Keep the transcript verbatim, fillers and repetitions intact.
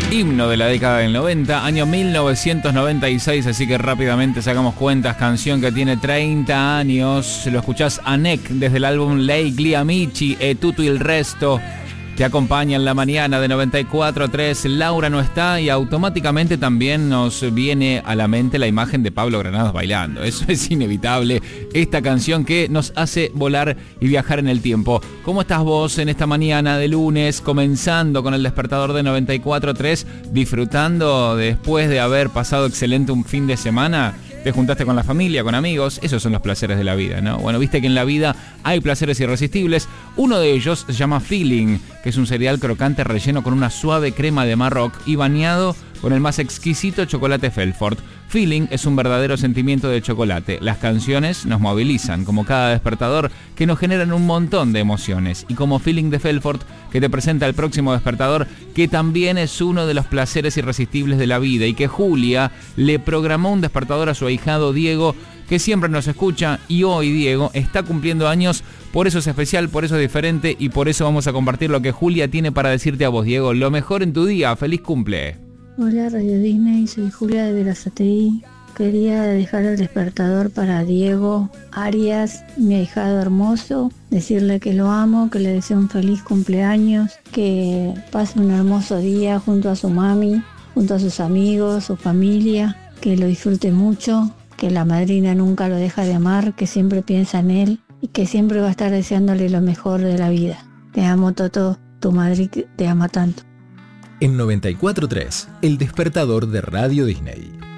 Himno de la década del noventa, año mil novecientos noventa y seis, así que rápidamente sacamos cuentas. Canción que tiene treinta años. Lo escuchás a Nek desde el álbum Lei gli amici e tutto il resto. Te acompaña en la mañana de noventa y cuatro punto tres. Laura no está y automáticamente también nos viene a la mente la imagen de Pablo Granados bailando. Eso es inevitable. Esta canción que nos hace volar y viajar en el tiempo. ¿Cómo estás vos en esta mañana de lunes? Comenzando con el despertador de noventa y cuatro punto tres. Disfrutando después de haber pasado excelente un fin de semana. Te juntaste con la familia, con amigos, esos son los placeres de la vida, ¿no? Bueno, viste que en la vida hay placeres irresistibles. Uno de ellos se llama Feeling, que es un cereal crocante relleno con una suave crema de Marroc y bañado con el más exquisito chocolate Felfort. Feeling es un verdadero sentimiento de chocolate. Las canciones nos movilizan, como cada despertador, que nos generan un montón de emociones. Y como Feeling de Felfort, que te presenta el próximo despertador, que también es uno de los placeres irresistibles de la vida, y que Julia le programó un despertador a su ahijado Diego, que siempre nos escucha, y hoy Diego está cumpliendo años. Por eso es especial, por eso es diferente, y por eso vamos a compartir lo que Julia tiene para decirte a vos, Diego. Lo mejor en tu día. ¡Feliz cumple! Hola Radio Disney, soy Julia de Verazategui. Quería dejar el despertador para Diego Arias, mi ahijado hermoso, decirle que lo amo, que le deseo un feliz cumpleaños, que pase un hermoso día junto a su mami, junto a sus amigos, su familia, que lo disfrute mucho, que la madrina nunca lo deja de amar, que siempre piensa en él y que siempre va a estar deseándole lo mejor de la vida. Te amo, Toto, tu madre te ama tanto. En noventa y cuatro punto tres, el despertador de Radio Disney.